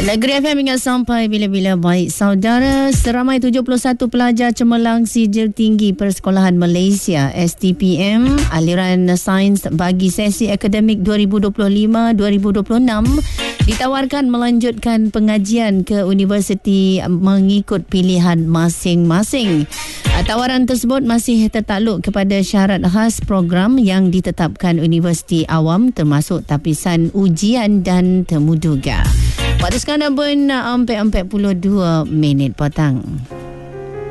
Negeri FM ingat sampai bila-bila. Baik saudara, seramai 71 pelajar cemerlang sijil tinggi Persekolahan Malaysia STPM aliran sains bagi sesi akademik 2025-2026 ditawarkan melanjutkan pengajian ke universiti mengikut pilihan masing-masing. Tawaran tersebut masih tertakluk kepada syarat khas program yang ditetapkan universiti awam termasuk tapisan ujian dan temuduga. Waktu sekarang pun 4:42 petang.